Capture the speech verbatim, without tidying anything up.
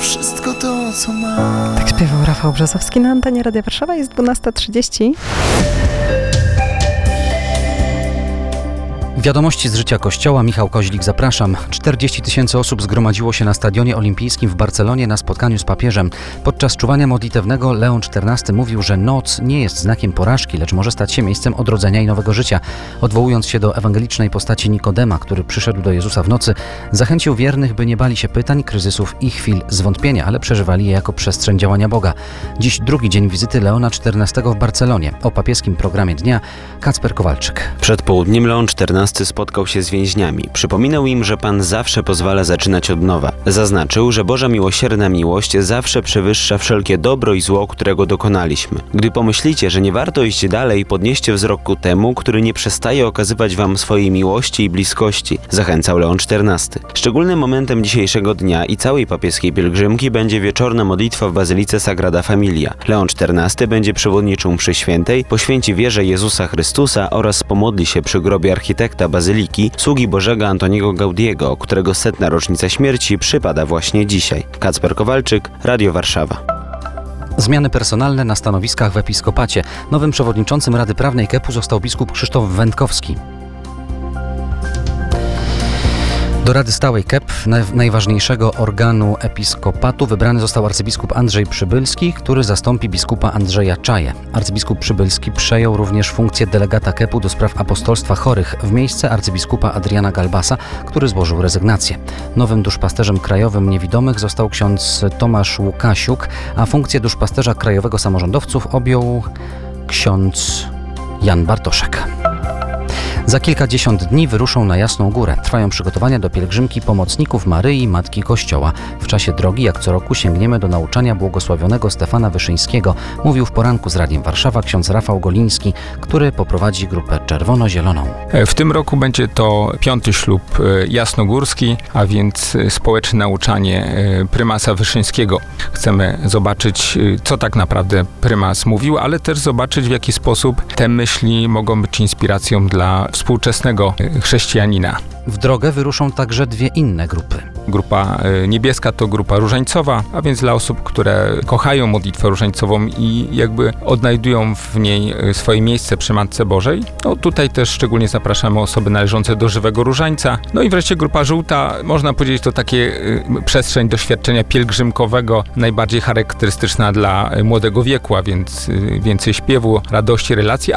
wszystko to, co mam. Tak śpiewał Rafał Brzozowski na antenie Radia Warszawa. Jest dwunasta trzydzieści. Wiadomości z życia Kościoła. Michał Koźlik, zapraszam. czterdzieści tysięcy osób zgromadziło się na Stadionie Olimpijskim w Barcelonie na spotkaniu z papieżem. Podczas czuwania modlitewnego Leon czternasty mówił, że noc nie jest znakiem porażki, lecz może stać się miejscem odrodzenia i nowego życia. Odwołując się do ewangelicznej postaci Nikodema, który przyszedł do Jezusa w nocy, zachęcił wiernych, by nie bali się pytań, kryzysów i chwil zwątpienia, ale przeżywali je jako przestrzeń działania Boga. Dziś drugi dzień wizyty Leona czternastego w Barcelonie. O papieskim programie dnia Kacper Kowalczyk. Przed południem Leon czternasty spotkał się z więźniami. Przypominał im, że Pan zawsze pozwala zaczynać od nowa. Zaznaczył, że Boża miłosierna miłość zawsze przewyższa wszelkie dobro i zło, którego dokonaliśmy. Gdy pomyślicie, że nie warto iść dalej, podnieście wzrok ku temu, który nie przestaje okazywać wam swojej miłości i bliskości, zachęcał Leon czternasty. Szczególnym momentem dzisiejszego dnia i całej papieskiej pielgrzymki będzie wieczorna modlitwa w Bazylice Sagrada Familia. Leon czternasty będzie przewodniczył mszy świętej, poświęci wierze Jezusa Chrystusa oraz pomodli się przy grobie architekta Bazyliki, sługi Bożego Antoniego Gaudiego, którego setna rocznica śmierci przypada właśnie dzisiaj. Kacper Kowalczyk, Radio Warszawa. Zmiany personalne na stanowiskach w episkopacie. Nowym przewodniczącym Rady Prawnej K E P-u został biskup Krzysztof Wędkowski. Do Rady Stałej K E P, najważniejszego organu episkopatu, wybrany został arcybiskup Andrzej Przybylski, który zastąpi biskupa Andrzeja Czaję. Arcybiskup Przybylski przejął również funkcję delegata K E P-u do spraw apostolstwa chorych w miejsce arcybiskupa Adriana Galbasa, który złożył rezygnację. Nowym duszpasterzem krajowym niewidomych został ksiądz Tomasz Łukasiuk, a funkcję duszpasterza krajowego samorządowców objął ksiądz Jan Bartoszek. Za kilkadziesiąt dni wyruszą na Jasną Górę. Trwają przygotowania do pielgrzymki pomocników Maryi, Matki Kościoła. W czasie drogi, jak co roku, sięgniemy do nauczania błogosławionego Stefana Wyszyńskiego, mówił w poranku z Radiem Warszawa ksiądz Rafał Goliński, który poprowadzi grupę czerwono-zieloną. W tym roku będzie to piąty ślub jasnogórski, a więc społeczne nauczanie prymasa Wyszyńskiego. Chcemy zobaczyć, co tak naprawdę prymas mówił, ale też zobaczyć, w jaki sposób te myśli mogą być inspiracją dla współczesnego chrześcijanina. W drogę wyruszą także dwie inne grupy. Grupa niebieska to grupa różańcowa, a więc dla osób, które kochają modlitwę różańcową i jakby odnajdują w niej swoje miejsce przy Matce Bożej. No tutaj też szczególnie zapraszamy osoby należące do żywego różańca. No i wreszcie grupa żółta, można powiedzieć, to takie y, przestrzeń doświadczenia pielgrzymkowego, najbardziej charakterystyczna dla młodego wieku, a więc y, więcej śpiewu, radości, relacji,